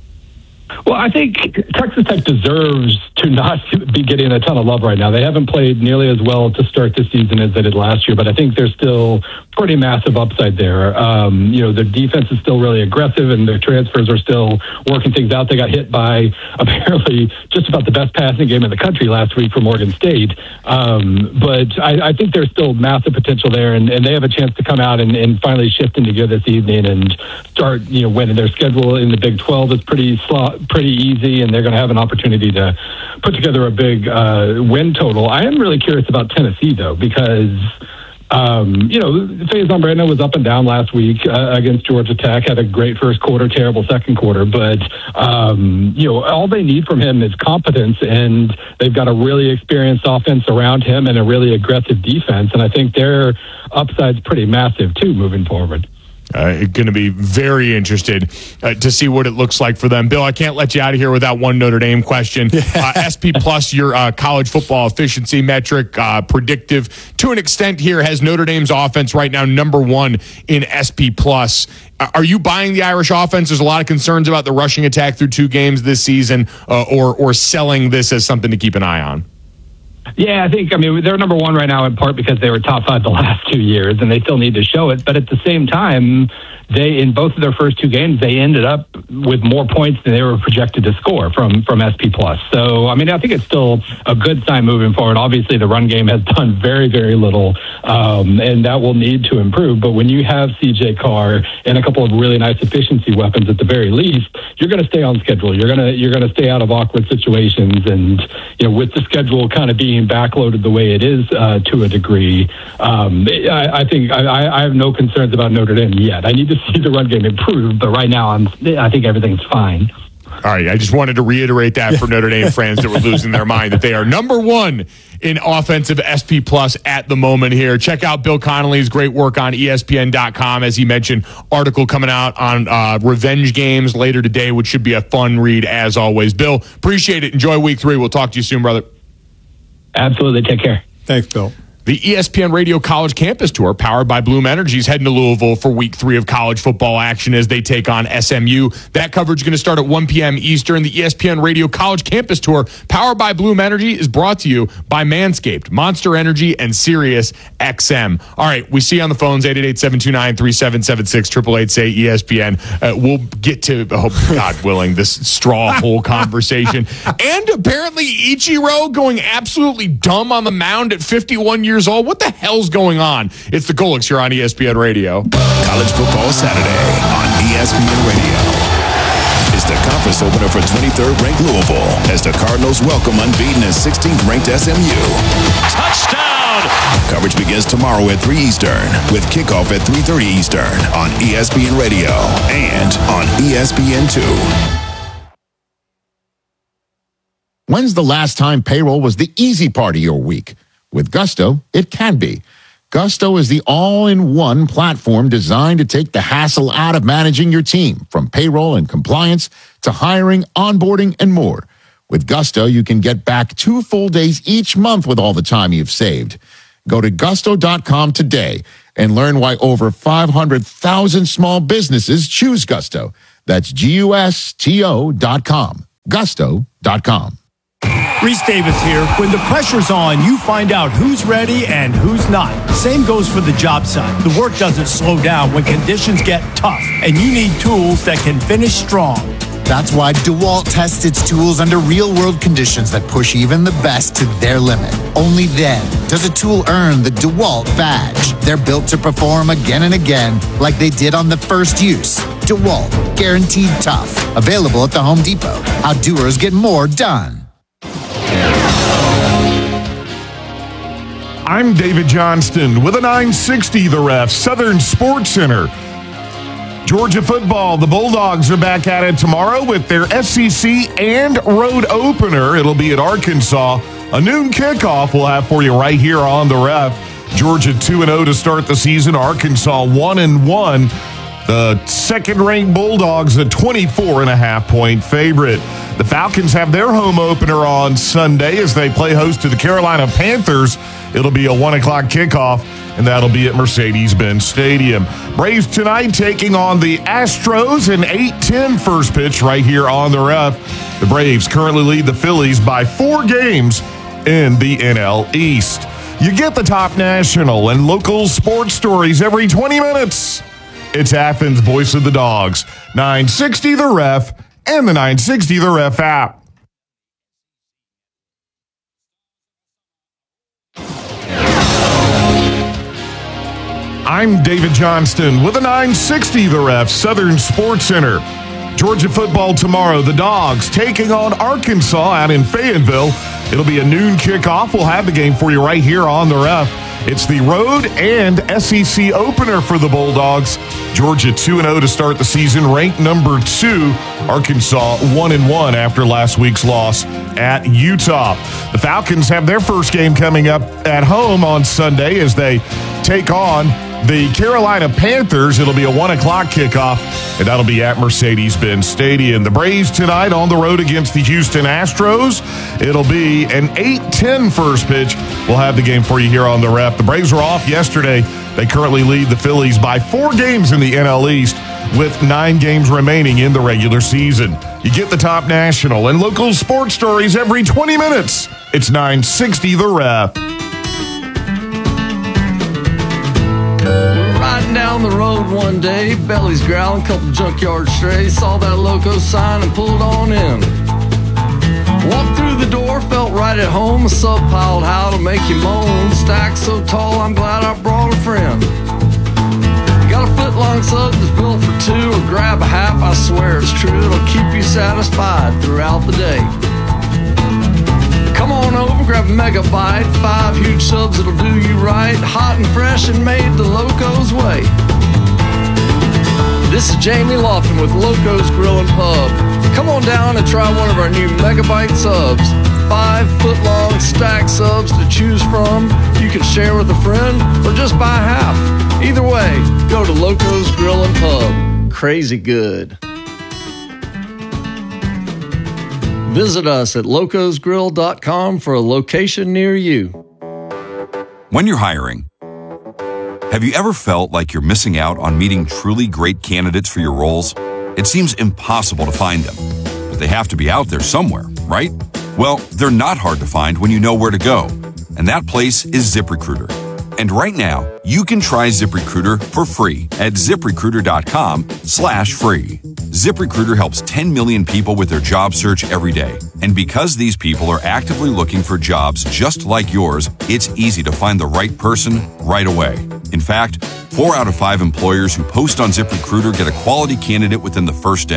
Well, I think Texas Tech deserves to not be getting a ton of love right now. They haven't played nearly as well to start this season as they did last year, but I think there's still pretty massive upside there. Um, you know, their defense is still really aggressive, and their transfers are still working things out. They got hit by apparently just about the best passing game in the country last week from Oregon State. Um, but I, I think there's still massive potential there, and, and they have a chance to come out and, and finally shift into gear this evening and start, you know, winning. Their schedule in the Big twelve is pretty slot. pretty easy, and they're going to have an opportunity to put together a big uh, win total. I am really curious about Tennessee, though, because, um, you know, Faison Brandon was up and down last week uh, against Georgia Tech, had a great first quarter, terrible second quarter, but, um, you know, all they need from him is competence, and they've got a really experienced offense around him and a really aggressive defense, and I think their upside's pretty massive, too, moving forward. Uh, going to be very interested uh, to see what it looks like for them. Bill, I can't let you out of here without one Notre Dame question. Yeah. Uh, S P Plus, your uh, college football efficiency metric, uh, predictive to an extent here, has Notre Dame's offense right now number one in S P Plus. Uh, are you buying the Irish offense? There's a lot of concerns about the rushing attack through two games this season, uh, or or selling this as something to keep an eye on. Yeah, I think, I mean, they're number one right now in part because they were top five the last two years, and they still need to show it. But at the same time, they, in both of their first two games, they ended up with more points than they were projected to score from, from S P Plus. So, I mean, I think it's still a good sign moving forward. Obviously, the run game has done very, very little, um, and that will need to improve. But when you have C J Carr and a couple of really nice efficiency weapons at the very least, you're going to stay on schedule. You're going to you're going to stay out of awkward situations. And, you know, with the schedule kind of being backloaded the way it is uh, to a degree, um, I, I think I, I have no concerns about Notre Dame yet. I need to see the run game improve, but right now I'm, I think everything's fine. All right, I just wanted to reiterate that for Notre Dame fans that were losing their mind, that they are number one in offensive S P Plus at the moment here. Check out Bill Connolly's great work on E S P N dot com. As he mentioned, article coming out on uh, revenge games later today, which should be a fun read as always. Bill, appreciate it. Enjoy week three. We'll talk to you soon, brother. Absolutely. Take care. Thanks, Bill. The E S P N Radio College Campus Tour, powered by Bloom Energy, is heading to Louisville for week three of college football action as they take on S M U. That coverage is going to start at one p.m. Eastern. The E S P N Radio College Campus Tour, powered by Bloom Energy, is brought to you by Manscaped, Monster Energy, and Sirius X M. All right, we see you on the phones, eight eight eight, seven two nine, three seven seven six, eight eight eight, say E S P N. Uh, we'll get to, oh, God willing, this straw poll conversation. And apparently Ichiro going absolutely dumb on the mound at fifty-one years old. What the hell's going on? It's the Golics here on E S P N Radio. College Football Saturday on E S P N Radio. It's the conference conference opener for twenty-third ranked Louisville as the Cardinals welcome unbeaten and sixteenth ranked S M U. Touchdown! Coverage begins tomorrow at three Eastern with kickoff at three thirty Eastern on E S P N Radio and on E S P N two. When's the last time payroll was the easy part of your week? With Gusto, it can be. Gusto is the all-in-one platform designed to take the hassle out of managing your team, from payroll and compliance to hiring, onboarding, and more. With Gusto, you can get back two full days each month with all the time you've saved. Go to gusto dot com today and learn why over five hundred thousand small businesses choose Gusto. That's G U S T O dot com. gusto dot com. Reese Davis here. When the pressure's on, you find out who's ready and who's not. Same goes for the job site. The work doesn't slow down when conditions get tough, and you need tools that can finish strong. That's why DeWalt tests its tools under real-world conditions that push even the best to their limit. Only then does a tool earn the DeWalt badge. They're built to perform again and again like they did on the first use. DeWalt, guaranteed tough. Available at the Home Depot. How doers get more done. I'm David Johnston with a nine sixty The Ref, Southern Sports Center. Georgia football, the Bulldogs are back at it tomorrow with their S E C and road opener. It'll be at Arkansas. A noon kickoff we'll have for you right here on The Ref. Georgia two and oh to start the season. Arkansas one and one. The second-ranked Bulldogs, a twenty-four and a half point favorite. The Falcons have their home opener on Sunday as they play host to the Carolina Panthers. It'll be a one o'clock kickoff, and that'll be at Mercedes-Benz Stadium. Braves tonight taking on the Astros, an eight ten first pitch right here on The Ref. The Braves currently lead the Phillies by four games in the N L East. You get the top national and local sports stories every twenty minutes. It's Athens' Voice of the Dogs, nine sixty The Ref, and the nine sixty The Ref app. I'm David Johnston with a nine sixty The Ref, Southern Sports Center. Georgia football tomorrow. The Dogs taking on Arkansas out in Fayetteville. It'll be a noon kickoff. We'll have the game for you right here on The Ref. It's the road and S E C opener for the Bulldogs. Georgia two and oh to start the season, ranked number two. Arkansas one and one after last week's loss at Utah. The Falcons have their first game coming up at home on Sunday as they take on the Carolina Panthers. It'll be a one o'clock kickoff, and that'll be at Mercedes-Benz Stadium. The Braves tonight on the road against the Houston Astros. It'll be an eight ten first pitch. We'll have the game for you here on The Ref. The Braves were off yesterday. They currently lead the Phillies by four games in the N L East with nine games remaining in the regular season. You get the top national and local sports stories every twenty minutes. It's nine sixty The Ref. Riding down the road one day, belly's growling, couple junkyard strays, saw that loco sign and pulled on in. Walked through the door, felt right at home, a sub piled how to make you moan. Stack so tall, I'm glad I brought a friend. Got a foot long sub that's built for two, or grab a half, I swear it's true, it'll keep you satisfied throughout the day. Come on over, grab a megabyte, five huge subs that'll do you right, hot and fresh and made the Loco's way. This is Jamie Lofton with Loco's Grill and Pub. Come on down and try one of our new megabyte subs. Five foot long stack subs to choose from. You can share with a friend or just buy half. Either way, go to Loco's Grill and Pub. Crazy good. Visit us at locos grill dot com for a location near you. When you're hiring, have you ever felt like you're missing out on meeting truly great candidates for your roles? It seems impossible to find them, but they have to be out there somewhere, right? Well, they're not hard to find when you know where to go, and that place is ZipRecruiter. And right now, you can try ZipRecruiter for free at ZipRecruiter.com slash free. ZipRecruiter helps ten million people with their job search every day. And because these people are actively looking for jobs just like yours, it's easy to find the right person right away. In fact, four out of five employers who post on ZipRecruiter get a quality candidate within the first day.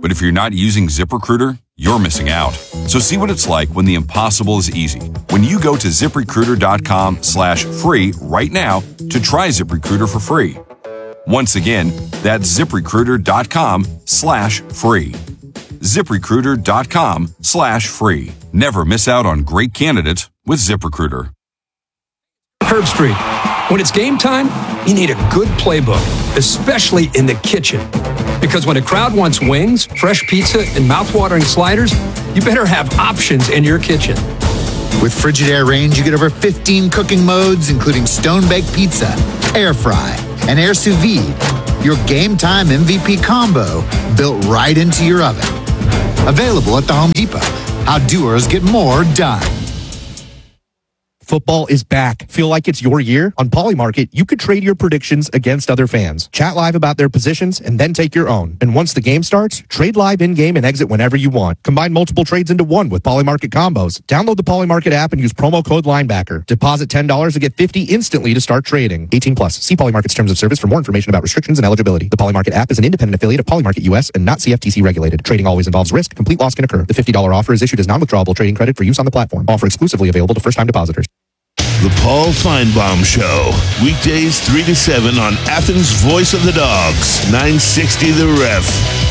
But if you're not using ZipRecruiter, you're missing out. So see what it's like when the impossible is easy. When you go to ZipRecruiter.com slash free right now to try ZipRecruiter for free. Once again, that's ZipRecruiter.com slash free. ZipRecruiter.com slash free. Never miss out on great candidates with ZipRecruiter. Herb Street. When it's game time, you need a good playbook, especially in the kitchen. Because when a crowd wants wings, fresh pizza, and mouthwatering sliders, you better have options in your kitchen. With Frigidaire range, you get over fifteen cooking modes, including stone-baked pizza, air fry, and air sous vide. Your game time M V P combo built right into your oven. Available at the Home Depot. How doers get more done. Football is back. Feel like it's your year? On Polymarket, you could trade your predictions against other fans. Chat live about their positions and then take your own. And once the game starts, trade live in-game and exit whenever you want. Combine multiple trades into one with Polymarket combos. Download the Polymarket app and use promo code Linebacker. Deposit ten dollars to get fifty dollars instantly to start trading. eighteen plus. See Polymarket's terms of service for more information about restrictions and eligibility. The Polymarket app is an independent affiliate of Polymarket U S and not C F T C regulated. Trading always involves risk. Complete loss can occur. The fifty dollars offer is issued as non-withdrawable trading credit for use on the platform. Offer exclusively available to first-time depositors. The Paul Feinbaum Show. Weekdays three to seven on Athens' Voice of the Dogs. nine sixty The Ref.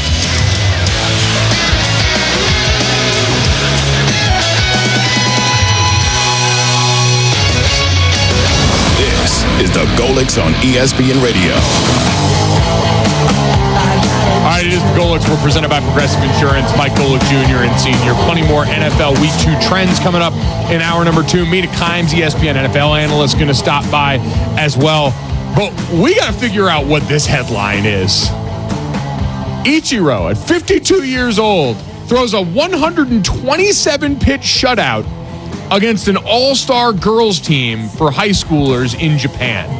This is the Golix on E S P N Radio. All right, it is the Golix. We're presented by Progressive Insurance. Mike Golick Junior and Senior. Plenty more N F L Week two trends coming up in hour number two. Mina Kimes, E S P N N F L analyst, going to stop by as well. But we got to figure out what this headline is. Ichiro, at fifty-two years old, throws a one hundred twenty-seven pitch shutout against an all-star girls team for high schoolers in Japan.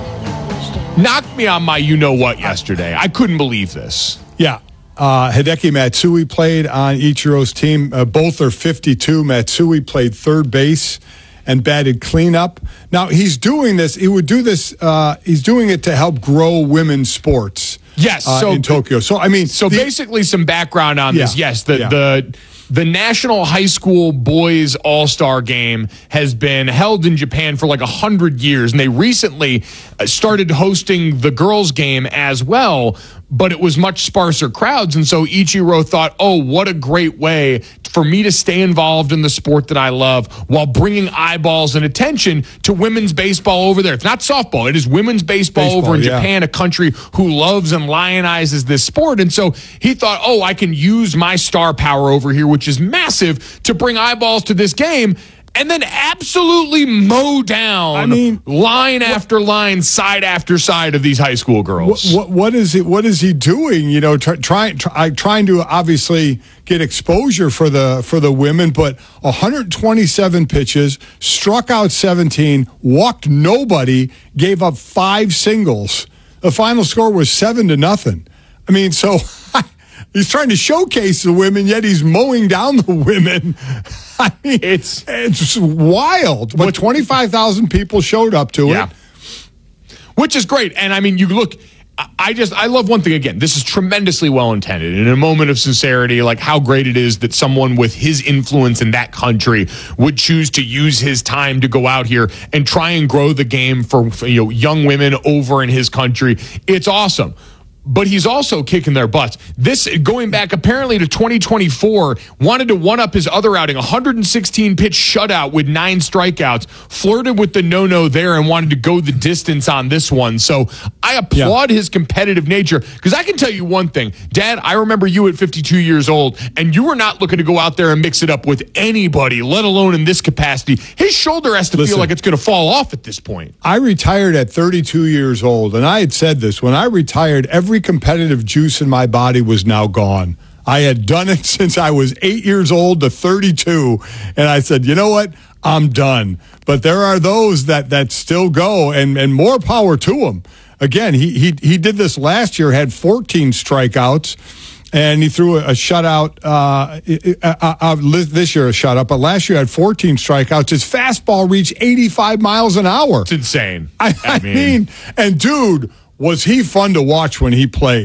Knocked me on my you-know-what yesterday. I couldn't believe this. Yeah. Uh, Hideki Matsui played on Ichiro's team. Uh, both are fifty-two. Matsui played third base and batted cleanup. Now, he's doing this. He would do this. Uh, he's doing it to help grow women's sports. Yes. Uh, so, in Tokyo. So, I mean. So, the, basically, some background on yeah, this. Yes. The, yeah. the The National High School Boys All-Star Game has been held in Japan for like one hundred years, and they recently started hosting the girls' game as well, but it was much sparser crowds, and so Ichiro thought, oh, what a great way for me to stay involved in the sport that I love while bringing eyeballs and attention to women's baseball over there. It's not softball. It is women's baseball, baseball over in yeah. Japan, a country who loves and lionizes this sport, and so he thought, oh, I can use my star power over here, which is massive, to bring eyeballs to this game, and then absolutely mow down I mean, line what, after line, side after side of these high school girls. What, what, what is it? What is he doing? You know, try, try, try, trying to obviously get exposure for the for the women, but one hundred twenty-seven pitches, struck out seventeen, walked nobody, gave up five singles. The final score was seven to nothing. I mean, so. He's trying to showcase the women, yet he's mowing down the women. I mean, it's it's wild. But twenty-five thousand people showed up to yeah. it. Which is great. And, I mean, you look, I just, I love one thing again. This is tremendously well-intended. In a moment of sincerity, like how great it is that someone with his influence in that country would choose to use his time to go out here and try and grow the game for, for you know, young women over in his country. It's awesome. But he's also kicking their butts. This, going back apparently to twenty twenty-four, wanted to one-up his other outing, one hundred sixteen pitch shutout with nine strikeouts, flirted with the no-no there and wanted to go the distance on this one. So I applaud yeah. his competitive nature, because I can tell you one thing. Dad, I remember you at fifty-two years old, and you were not looking to go out there and mix it up with anybody, let alone in this capacity. His shoulder has to Listen, feel like it's going to fall off at this point. I retired at thirty-two years old, and I had said this. When I retired, every competitive juice in my body was now gone. I had done it since I was eight years old to thirty-two, and I said, you know what? I'm done. But there are those that, that still go, and, and more power to them. Again, he, he he did this last year, had fourteen strikeouts, and he threw a, a shutout. Uh, uh, uh, this year, a shutout, but last year had fourteen strikeouts. His fastball reached eighty-five miles an hour. It's insane. I, I, I mean, mean, and dude, was he fun to watch when he played.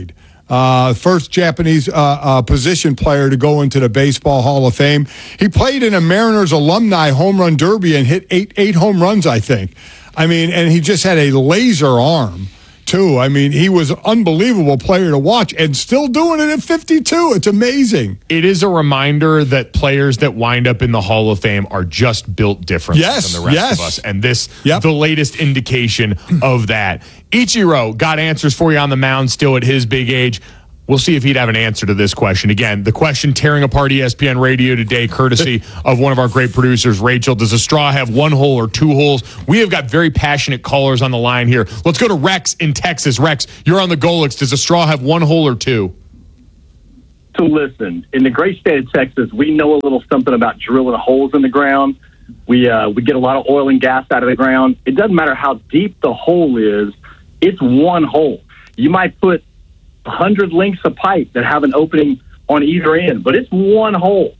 Uh, first Japanese uh, uh, position player to go into the Baseball Hall of Fame. He played in a Mariners alumni home run derby and hit eight eight home runs, I think. I mean, and he just had a laser arm, too. I mean, he was an unbelievable player to watch and still doing it at fifty-two. It's amazing. It is a reminder that players that wind up in the Hall of Fame are just built differently Yes, than the rest yes. of us. And this, the latest indication of that. Ichiro got answers for you on the mound still at his big age. We'll see if he'd have an answer to this question. Again, the question tearing apart E S P N Radio today, courtesy of one of our great producers, Rachel. Does a straw have one hole or two holes? We have got very passionate callers on the line here. Let's go to Rex in Texas. Rex, you're on the Golix. Does a straw have one hole or two? So listen, in the great state of Texas, we know a little something about drilling holes in the ground. We uh, we get a lot of oil and gas out of the ground. It doesn't matter how deep the hole is. It's one hole. You might put one hundred lengths of pipe that have an opening on either end, but it's one hole.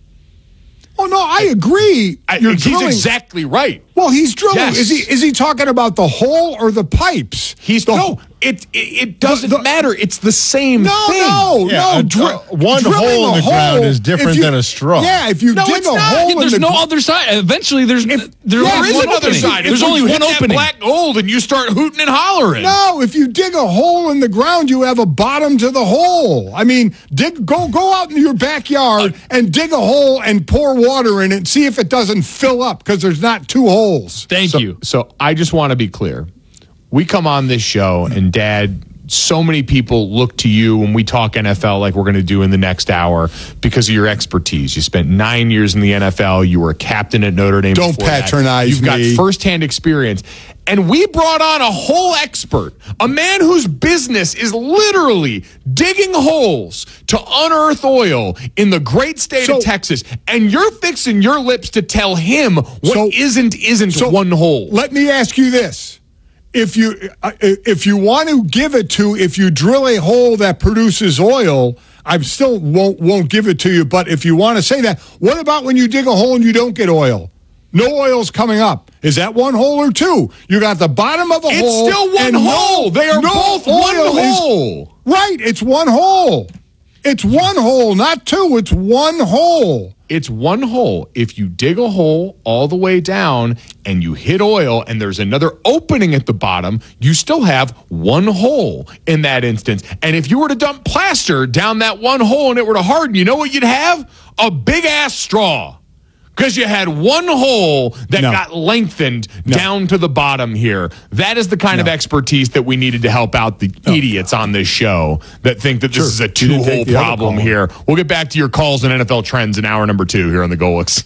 Oh, no, I agree. You're He's drilling- exactly right. Well, he's drilling. Yes. Is he is he talking about the hole or the pipes? He's the, no. It it, it doesn't matter. It's the same no, thing. No, Yeah, no, a- dri- uh, one drilling hole in a the ground hole, is different if you- than a straw. Yeah, if you No, dig it's a not. hole There's in the no gr- other side. Eventually, there's there, yeah, there is one another opening. side. If There's you only hit one that opening. Black gold, and you start hooting and hollering. No, if you dig a hole in the ground, you have a bottom to the hole. I mean, dig go go out in your backyard and dig a hole and pour water in it and see if it doesn't fill up because there's not two holes. Thank so, you. So I just want to be clear. We come on this show, and Dad, so many people look to you when we talk N F L like we're going to do in the next hour because of your expertise. You spent nine years in the N F L. You were a captain at Notre Dame. Don't before that. patronize You've got me. firsthand experience. And we brought on a whole expert, a man whose business is literally digging holes to unearth oil in the great state So- of Texas. And you're fixing your lips to tell him what So- isn't isn't So one hole. Let me ask you this. If you uh, if you want to give it to, if you drill a hole that produces oil, I still won't won't give it to you. But if you want to say that, what about when you dig a hole and you don't get oil? No oil's coming up. Is that one hole or two? You got the bottom of a It's hole. still one and hole. No, They are no both one oil is- hole. Right. It's one hole. It's one hole, not two. It's one hole. It's one hole. If you dig a hole all the way down and you hit oil and there's another opening at the bottom, you still have one hole in that instance. And if you were to dump plaster down that one hole and it were to harden, you know what you'd have? A big ass straw. Because you had one hole that No. got lengthened No. down to the bottom here. That is the kind of expertise that we needed to help out the idiots on this show that think that this Sure. is a You didn't two-hole take the other problem call. here. We'll get back to your calls and N F L trends in hour number two here on the Golix.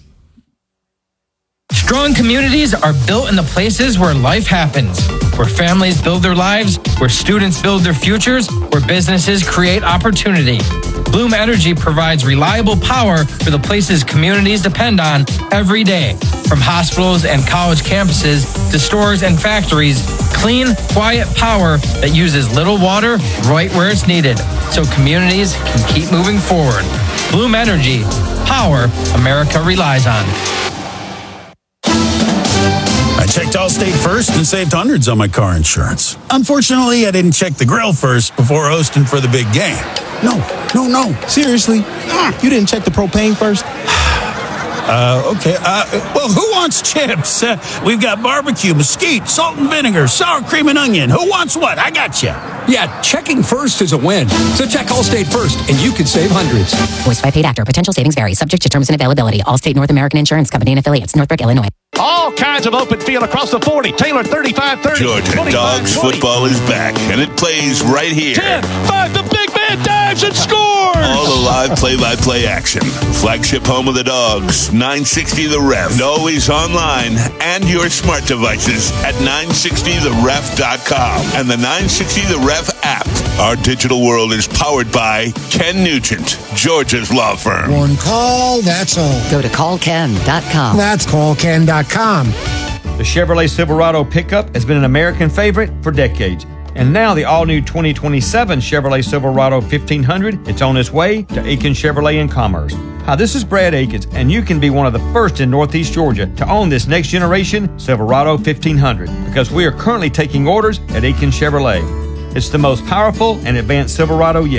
Strong communities are built in the places where life happens, where families build their lives, where students build their futures, where businesses create opportunity. Bloom Energy provides reliable power for the places communities depend on every day. From hospitals and college campuses to stores and factories, clean, quiet power that uses little water right where it's needed, so communities can keep moving forward. Bloom Energy, power America relies on. I checked Allstate first and saved hundreds on my car insurance. Unfortunately, I didn't check the grill first before hosting for the big game. No, no, no. Seriously? You didn't check the propane first? Uh, okay. Uh, well, who wants chips? Uh, we've got barbecue, mesquite, salt and vinegar, sour cream and onion. Who wants what? I got you. Yeah, checking first is a win. So check Allstate first, and you can save hundreds. Voiced by paid actor. Potential savings vary. Subject to terms and availability. Allstate North American Insurance Company and affiliates. Northbrook, Illinois. All kinds of open field across the forty. Taylor thirty-five thirty. Georgia Dogs football is back, and it plays right here. ten, five, the big man dives and scores! All the live play-by-play action. Flagship home of the Dogs, nine sixty The Ref. And always online and your smart devices at nine sixty the ref dot com and the nine sixty The Ref app. Our digital world is powered by Ken Nugent, Georgia's law firm. One call, that's all. Go to call ken dot com. That's call ken dot com. The Chevrolet Silverado pickup has been an American favorite for decades. And now the all-new twenty twenty-seven Chevrolet Silverado fifteen hundred, it's on its way to Aiken Chevrolet in Commerce. Hi, this is Brad Akins, and you can be one of the first in Northeast Georgia to own this next-generation Silverado fifteen hundred because we are currently taking orders at Aiken Chevrolet. It's the most powerful and advanced Silverado yet.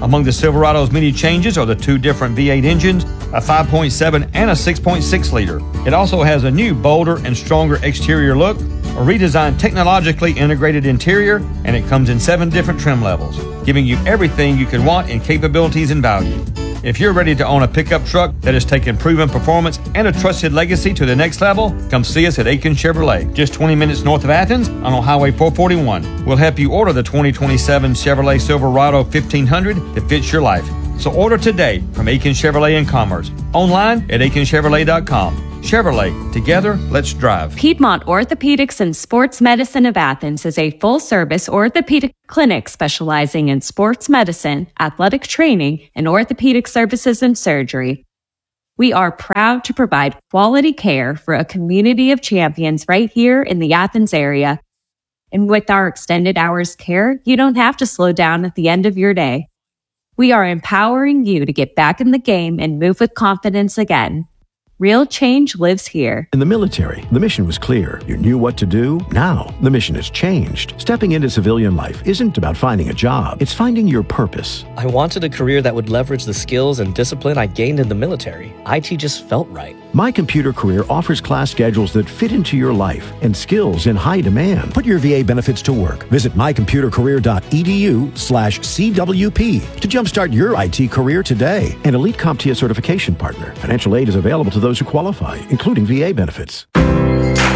Among the Silverado's many changes are the two different V eight engines, a five point seven and a six point six liter. It also has a new, bolder, and stronger exterior look, a redesigned technologically integrated interior, and it comes in seven different trim levels, giving you everything you could want in capabilities and value. If you're ready to own a pickup truck that has taken proven performance and a trusted legacy to the next level, come see us at Aiken Chevrolet, just twenty minutes north of Athens on Highway four forty-one. We'll help you order the twenty twenty-seven Chevrolet Silverado fifteen hundred that fits your life. So order today from Aiken Chevrolet in Commerce, online at aiken chevrolet dot com. Chevrolet, together, let's drive. Piedmont Orthopedics and Sports Medicine of Athens is a full-service orthopedic clinic specializing in sports medicine, athletic training, and orthopedic services and surgery. We are proud to provide quality care for a community of champions right here in the Athens area. And with our extended hours care, you don't have to slow down at the end of your day. We are empowering you to get back in the game and move with confidence again. Real change lives here. In the military, the mission was clear. You knew what to do. Now, the mission has changed. Stepping into civilian life isn't about finding a job. It's finding your purpose. I wanted a career that would leverage the skills and discipline I gained in the military. I T just felt right. My Computer Career offers class schedules that fit into your life and skills in high demand. Put your V A benefits to work. Visit my computer career dot e d u slash C W P to jumpstart your I T career today. An Elite CompTIA certification partner. Financial aid is available to those who qualify, including V A benefits.